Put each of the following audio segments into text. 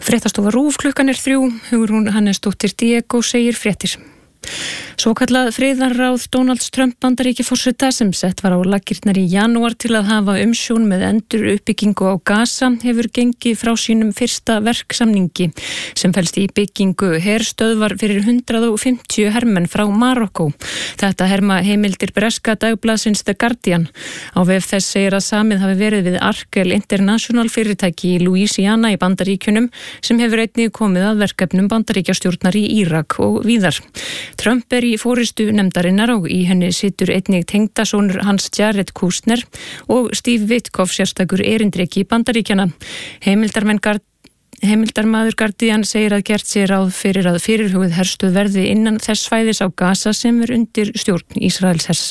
Fréttastofa RÚV klukkan 3, Hugrún Hannesdóttir Diego segir fréttir. Svokallað friðarráð Donalds Trump Bandaríkjaforseta sem sett var á laggirnar í janúar til að hafa umsjón með enduruppbyggingu á Gaza hefur gengið frá sínum fyrsta verksamningi sem felst í byggingu herstöðvar fyrir 150 hermenn frá Marokkó. Þetta herma heimildir breska dagblaðsins The Guardian. Á vef þess segir að samið hafi verið við Arkel International fyrirtæki í Louisiana í Bandaríkjunum sem hefur einnig komið að verkefnum Bandaríkjastjórnar í Írak og víðar. Trump í forystu nefndarinnar og í henni situr einnig tengdasonur hans Jared Kushner og Steve Witkoff sérstakur erindreki Bandaríkjana. Heimildarmaður Guardian segir að gert sé ráð fyrir að fyrirhugað herstöð verði innan þess svæðis á Gaza sem undir stjórn Ísraels hers.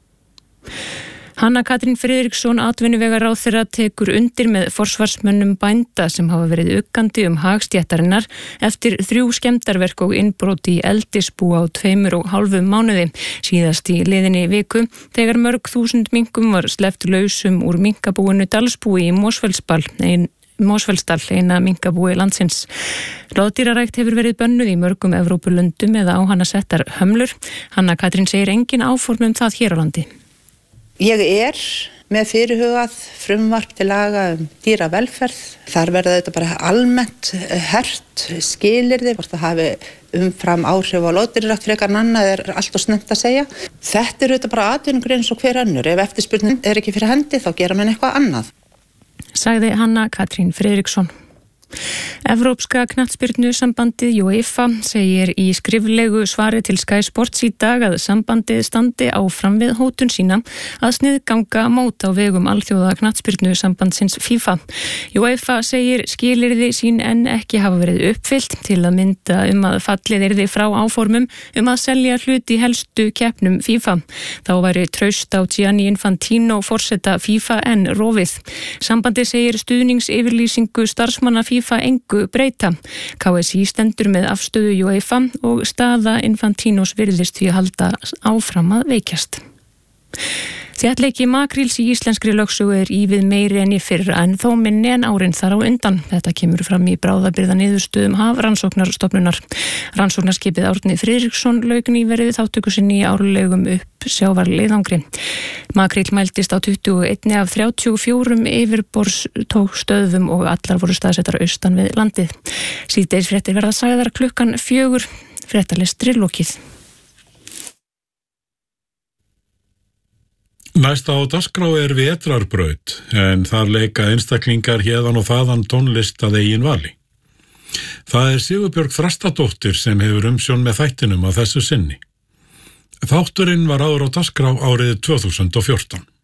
Hanna Katrín Friðriksson atvinnuvegaráðherra tekur undir með forsvarsmönnum bænda sem hafa verið uggandi hagstéttarinnar eftir 3 skemmdarverk og innbrot í eldisbú á 2,5 mánuði. Síðast í liðinni viku þegar mörg þúsund minkum var sleppt lausum úr minkabúinu Dalsbúi í Mosfellsdal, eina minkabúi landsins. Loðdýrarækt hefur verið bönnuð í mörgum Evrópulöndum eða á hana settar hömlur. Hanna Katrín segir engin áform það hér á landi. Ég með fyrirhugað frumvarp til laga dýravelferð. Þar verða þetta bara almennt hert skilyrði. Hvort það hafi umfram áhrif á loðdýrarækt frekar en annað allt og snemmt að segja. Þetta þetta bara atvinnugrein eins og hver önnur. Ef eftirspurnin ekki fyrir hendi þá gera menn eitthvað annað. Sagði Hanna Katrín Friðriksson. Evrópska knattspyrnusambandið UEFA segir í skriflegu svari til Sky Sports í dag að sambandið standi áfram við hótun sína að sniðganga mót á vegum alþjóða knattspyrnusambandsins FIFA. UEFA segir skilyrði sín en ekki hafa verið uppfyllt til að mynda að fallið yrði frá áformum að selja hlut í helstu keppnum FIFA. Þá væri traust á Gianni Infantino forseta FIFA en rofið. Sambandið segir stuðningsyfirlýsingu starfsmanna FIFA engu breyta. KSÍ stendur með afstöðu UEFA og staða Infantinos virðist því að halda áfram að veikjast. Þéttleiki makríls í íslenskri lögsögu ívið meiri en í fyrra en þó minni en árin þar á undan. Þetta kemur fram í bráðabirgðaniðurstöðum Hafrannsóknastofnunar. Rannsóknarskipið Árni Friðriksson lauk nýverið þátttöku sinni í árlegum uppsjávarleiðangri. Makríll mældist á 21 af 34 yfirborðsstöðvum og allar voru staðsettar austan við landið. Síðdegisfréttir verða sagðar klukkan 4. Fréttalestri lokið. Næsta á dagskrá vetrarbraut en þar leika einstaklingar héðan og þaðan tónlist að eigin vali. Það Sigurbjörg Þrastadóttir sem hefur umsjón með þættinum að þessu sinni. Þátturinn var áður á dagskrá árið 2014.